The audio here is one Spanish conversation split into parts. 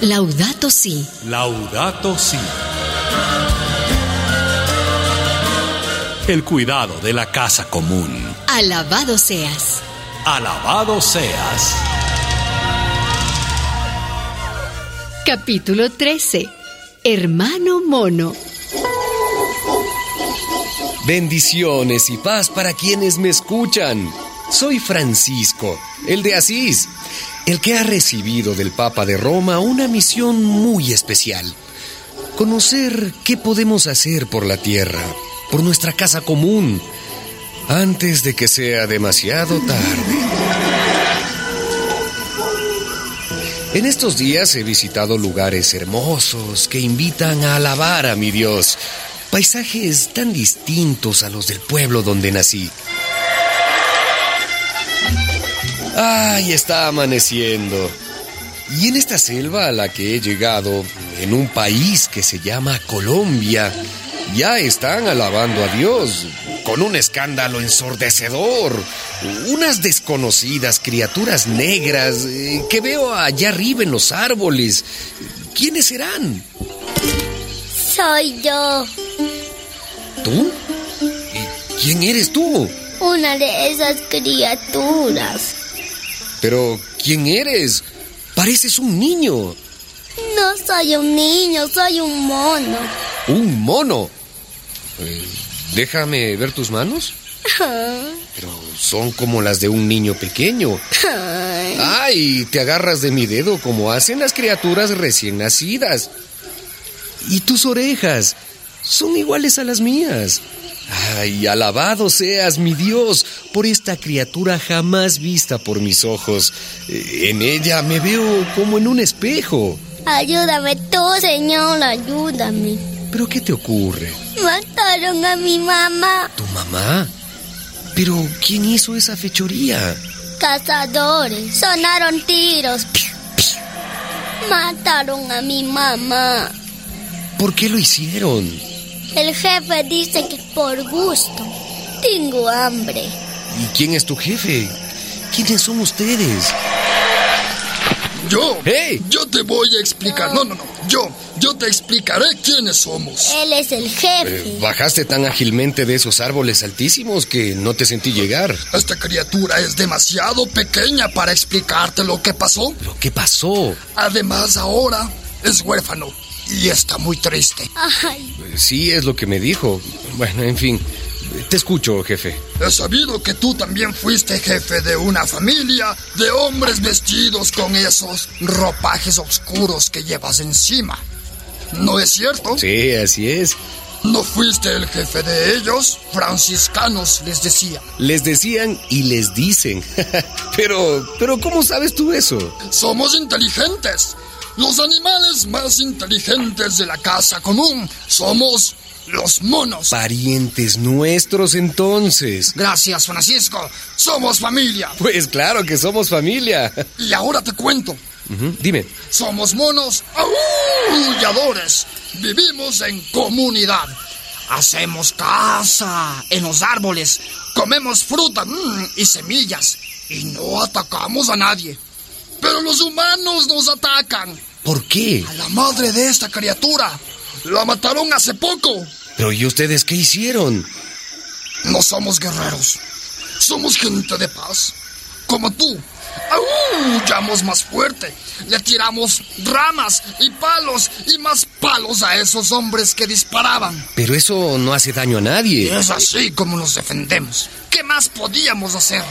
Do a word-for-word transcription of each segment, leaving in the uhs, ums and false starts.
Laudato Si. Laudato Si. El cuidado de la casa común. Alabado seas. Alabado seas. Capítulo trece. Hermano Mono. Bendiciones y paz para quienes me escuchan. Soy Francisco, el de Asís, el que ha recibido del Papa de Roma una misión muy especial. Conocer qué podemos hacer por la tierra, por nuestra casa común, antes de que sea demasiado tarde. En estos días he visitado lugares hermosos que invitan a alabar a mi Dios. Paisajes tan distintos a los del pueblo donde nací. ¡Ay, está amaneciendo! Y en esta selva a la que he llegado, en un país que se llama Colombia, ya están alabando a Dios, con un escándalo ensordecedor. Unas desconocidas criaturas negras eh, que veo allá arriba en los árboles. ¿Quiénes serán? Soy yo. ¿Tú? ¿Y quién eres tú? Una de esas criaturas. Pero, ¿quién eres? Pareces un niño. No soy un niño, soy un mono. ¿Un mono? Eh, déjame ver tus manos. Pero son como las de un niño pequeño. ¡Ay! Te agarras de mi dedo como hacen las criaturas recién nacidas. ¿Y tus orejas? Son iguales a las mías. ¡Ay! Alabado seas, mi Dios, por esta criatura jamás vista por mis ojos. Eh, en ella me veo como en un espejo. Ayúdame tú, Señor, ayúdame. ¿Pero qué te ocurre? Mataron a mi mamá. ¿Tu mamá? ¿Pero quién hizo esa fechoría? Cazadores, sonaron tiros. Mataron a mi mamá. ¿Por qué lo hicieron? El jefe dice que por gusto. Tengo hambre. ¿Y quién es tu jefe? ¿Quiénes son ustedes? Yo, ¡Hey! yo te voy a explicar. No, no, no. Yo, yo te explicaré quiénes somos. Él es el jefe. Eh, bajaste tan ágilmente de esos árboles altísimos que no te sentí llegar. Esta criatura es demasiado pequeña para explicarte lo que pasó. ¿Pero qué pasó? Además, ahora es huérfano y está muy triste. Ay, Eh, Sí, es lo que me dijo. Bueno, en fin. Te escucho, jefe. He sabido que tú también fuiste jefe de una familia de hombres vestidos con esos ropajes oscuros que llevas encima. ¿No es cierto? Sí, así es. ¿No fuiste el jefe de ellos? Franciscanos les decía. Les decían y les dicen. pero, pero ¿cómo sabes tú eso? Somos inteligentes. Los animales más inteligentes de la casa común somos los monos. Parientes nuestros, entonces. Gracias, Francisco. Somos familia. Pues claro que somos familia. Y ahora te cuento. Ujú, dime. Somos monos aulladores. Vivimos en comunidad. Hacemos casa en los árboles. Comemos fruta mmm, y semillas. Y no atacamos a nadie. Pero los humanos nos atacan. ¿Por qué? A la madre de esta criatura la mataron hace poco. Pero ¿y ustedes qué hicieron? No somos guerreros. Somos gente de paz. Como tú. Aullamos más fuerte. Le tiramos ramas y palos y más palos a esos hombres que disparaban. Pero eso no hace daño a nadie. Y es así como nos defendemos. ¿Qué más podíamos hacer?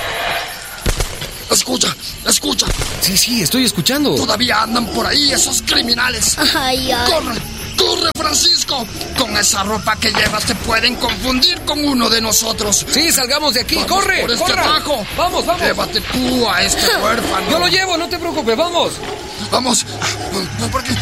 Escucha, escucha. Sí, sí, estoy escuchando. Todavía andan por ahí esos criminales. ay, ay. ¡Corre! ¡Corre, Francisco! Con esa ropa que llevas te pueden confundir con uno de nosotros. Sí, salgamos de aquí. Vamos ¡Corre! por este ¡Corra! atajo. Vamos, vamos. Llévate tú a este huérfano. Yo lo llevo, no te preocupes, vamos. Vamos. ¿Por qué?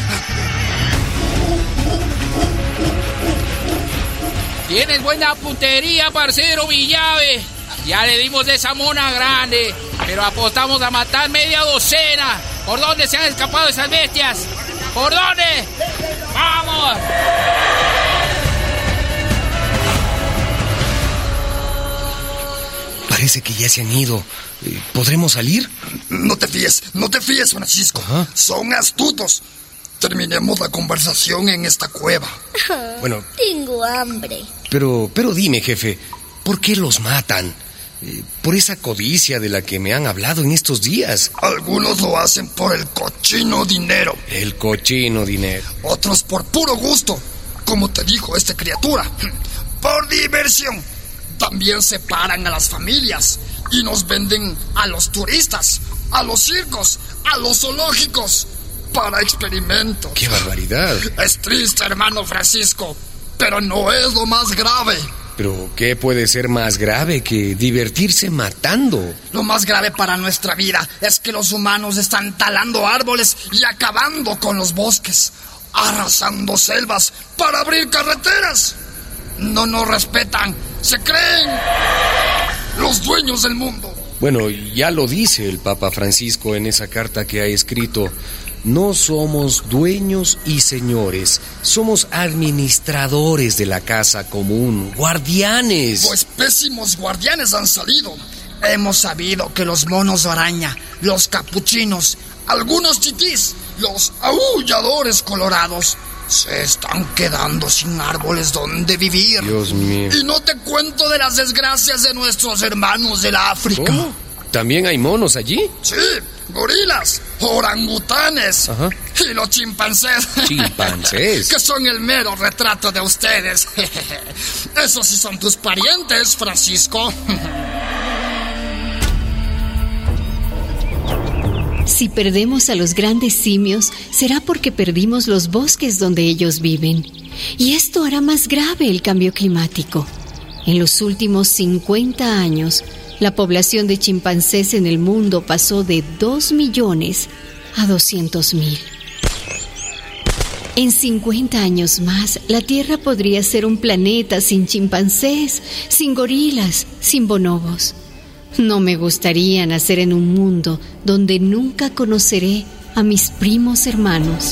Tienes buena puntería, parcero Villave. Ya le dimos de esa mona grande, pero apostamos a matar media docena. ¿Por dónde se han escapado esas bestias? ¿Por dónde? ¡Vamos! Parece que ya se han ido. ¿Podremos salir? No te fíes, no te fíes, Francisco. Ajá. Son astutos. Terminemos la conversación en esta cueva. Bueno, Tengo hambre. pero, pero dime, jefe, ¿por qué los matan? Eh, por esa codicia de la que me han hablado en estos días. Algunos lo hacen por el cochino dinero. El cochino dinero. Otros por puro gusto, como te dijo esta criatura. Por diversión. También separan a las familias y nos venden a los turistas, a los circos, a los zoológicos, para experimentos. ¡Qué barbaridad! Es triste, hermano Francisco, pero no es lo más grave. Pero, ¿qué puede ser más grave que divertirse matando? Lo más grave para nuestra vida es que los humanos están talando árboles y acabando con los bosques, arrasando selvas para abrir carreteras. No nos respetan, se creen los dueños del mundo. Bueno, ya lo dice el Papa Francisco en esa carta que ha escrito. No somos dueños y señores, somos administradores de la casa común, guardianes. Pues pésimos guardianes han salido. Hemos sabido que los monos araña, los capuchinos, algunos chitís, los aulladores colorados, se están quedando sin árboles donde vivir. Dios mío. Y no te cuento de las desgracias de nuestros hermanos de la África. ¿Cómo? ¿También hay monos allí? Sí, gorilas, orangutanes. Ajá. Y los chimpancés. Chimpancés. Que son el mero retrato de ustedes. Esos sí son tus parientes, Francisco. Si perdemos a los grandes simios, será porque perdimos los bosques donde ellos viven. Y esto hará más grave el cambio climático. En los últimos cincuenta años, la población de chimpancés en el mundo pasó de dos millones a doscientos mil. En cincuenta años más, la Tierra podría ser un planeta sin chimpancés, sin gorilas, sin bonobos. No me gustaría nacer en un mundo donde nunca conoceré a mis primos hermanos.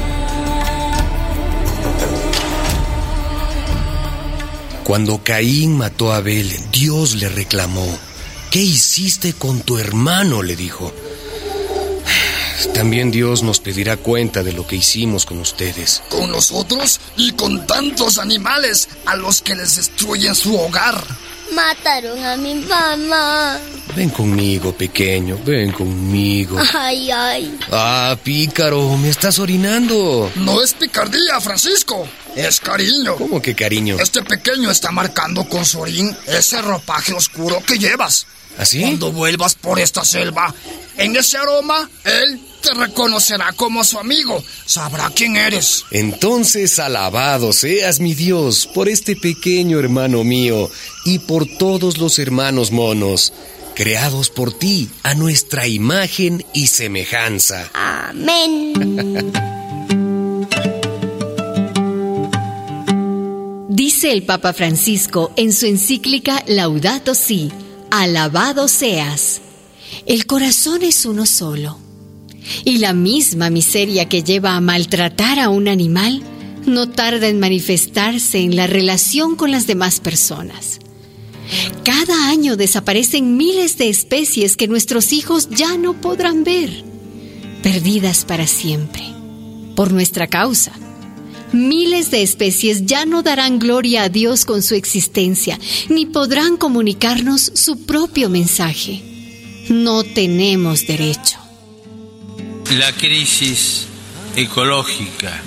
Cuando Caín mató a Abel, Dios le reclamó. ¿Qué hiciste con tu hermano?, le dijo. También Dios nos pedirá cuenta de lo que hicimos con ustedes. Con nosotros y con tantos animales a los que les destruyen su hogar. Mataron a mi mamá. Ven conmigo, pequeño, ven conmigo. Ay, ay. Ah, pícaro, me estás orinando. No es picardía, Francisco. Es cariño. ¿Cómo que cariño? Este pequeño está marcando con su orín ese ropaje oscuro que llevas. ¿Así? Cuando vuelvas por esta selva, en ese aroma, él te reconocerá como su amigo. Sabrá quién eres. Entonces, alabado seas mi Dios por este pequeño hermano mío y por todos los hermanos monos, creados por ti a nuestra imagen y semejanza. Amén. Dice el Papa Francisco en su encíclica Laudato Si, alabado seas. El corazón es uno solo. Y la misma miseria que lleva a maltratar a un animal no tarda en manifestarse en la relación con las demás personas. Cada año desaparecen miles de especies que nuestros hijos ya no podrán ver, perdidas para siempre, por nuestra causa. Miles de especies ya no darán gloria a Dios con su existencia, ni podrán comunicarnos su propio mensaje. No tenemos derecho. La crisis ecológica,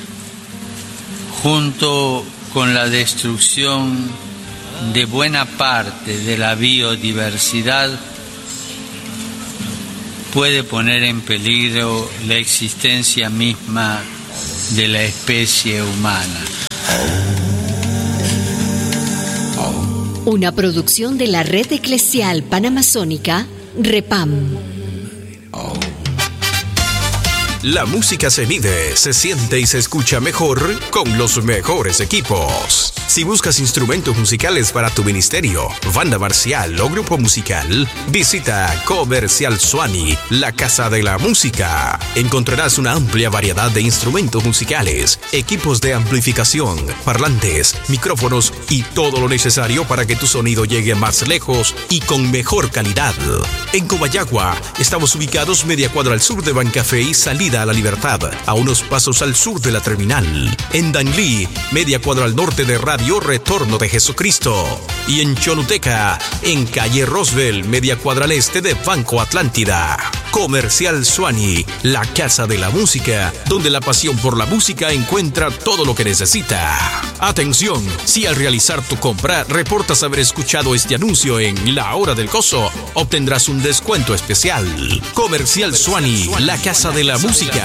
junto con la destrucción de buena parte de la biodiversidad, puede poner en peligro la existencia misma de la especie humana. Una producción de la Red Eclesial Panamazónica, REPAM. La música se mide, se siente y se escucha mejor con los mejores equipos. Si buscas instrumentos musicales para tu ministerio, banda marcial o grupo musical, visita Comercial Suani, la casa de la música. Encontrarás una amplia variedad de instrumentos musicales, equipos de amplificación, parlantes, micrófonos y todo lo necesario para que tu sonido llegue más lejos y con mejor calidad. En Comayagua, estamos ubicados media cuadra al sur de Bancafé y salida a La Libertad, a unos pasos al sur de la terminal. En Danlí, media cuadra al norte de Radio Retorno de Jesucristo. Y en Choluteca, en calle Roswell, media cuadra al este de Banco Atlántida. Comercial Suani, la casa de la música, donde la pasión por la música encuentra todo lo que necesita. Atención, si al realizar tu compra reportas haber escuchado este anuncio en La Hora del Gozo, obtendrás un descuento especial. Comercial Suani, la casa de la música.